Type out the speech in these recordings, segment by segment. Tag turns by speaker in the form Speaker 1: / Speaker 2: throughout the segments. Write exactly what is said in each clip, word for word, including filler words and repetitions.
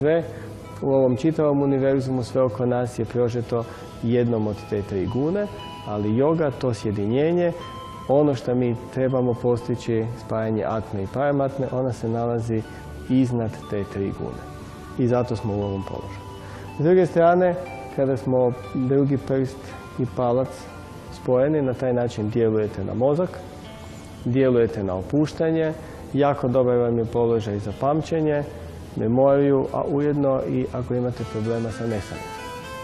Speaker 1: Sve u ovom čitavom univerzumu, sve oko nas je prožeto jednom od te tri gune, ali yoga, to sjedinjenje, ono što mi trebamo postići, spajanje atme i paramatme, ona se nalazi iznad te tri gune. I zato smo u ovom položaju. S druge strane, kada smo drugi prst i palac spojeni, na taj način djelujete na mozak, djelujete na opuštanje, jako dobar vam je položaj za pamćenje, memoriju, a ujedno i ako imate problema sa nesanicom.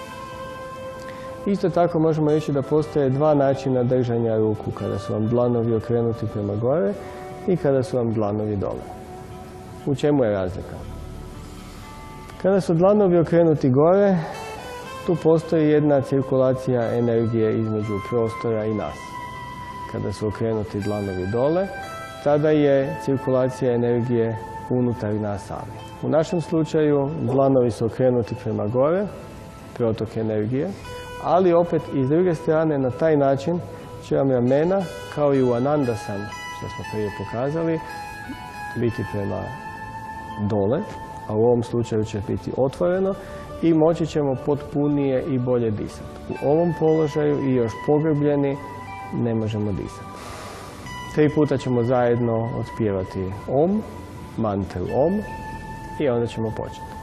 Speaker 1: Isto tako možemo reći da postoje dva načina držanja ruku, kada su vam dlanovi okrenuti prema gore i kada su vam dlanovi dole. U čemu je razlika? Kada su dlanovi okrenuti gore, tu postoji jedna cirkulacija energije između prostora i nas. Kada su okrenuti dlanovi dole, tada je cirkulacija energije unutar nas sami. U našem slučaju dlanovi su okrenuti prema gore, protok energije, ali opet i s druge strane na taj način će vam ramena, kao i u Anandasana, što smo prije pokazali, biti prema dole, a u ovom slučaju će biti otvoreno i moći ćemo potpunije i bolje disati. U ovom položaju i još pogrbljeni ne možemo disati. Tri puta ćemo zajedno otpjevati Om, mantru Om i onda ćemo početi.